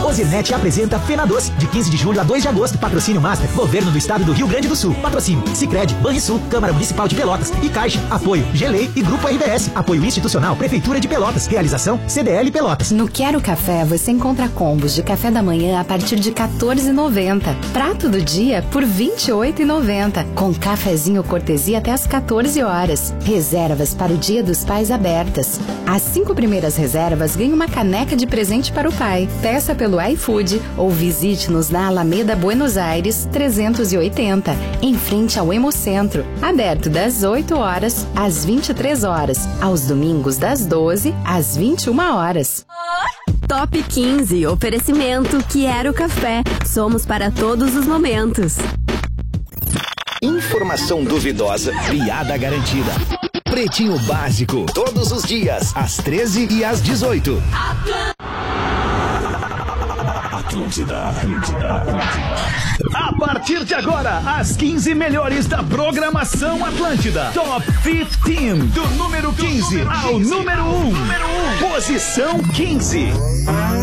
Ozirnet apresenta Fena Doce, de 15 de julho a 2 de agosto. Patrocínio Master, Governo do Estado do Rio Grande do Sul. Patrocínio Sicredi, Banrisul, Câmara Municipal de Pelotas e Caixa. Apoio Gelei e Grupo RBS. Apoio institucional, Prefeitura de Pelotas. Realização CDL Pelotas. No Quero Café você encontra combos de café da manhã a partir de R$14,90. Prato do dia por R$28,90. Com cafezinho cortesia até às 14 horas. Reservas para o Dia dos Pais abertas. As 5 primeiras reservas ganham uma caneca de presente para o pai. Peça pelo iFood ou visite-nos na Alameda Buenos Aires 380, em frente ao Hemocentro. Aberto das 8 horas às 23 horas. Aos domingos das 12 às 21 horas. Top 15, oferecimento Quero Café. Somos para todos os momentos. Informação duvidosa, piada garantida. Pretinho Básico, todos os dias, às 13 e às 18. Atlântida. A partir de agora, as 15 melhores da programação Atlântida. Top 15, do número 15 ao número 1. Posição 15.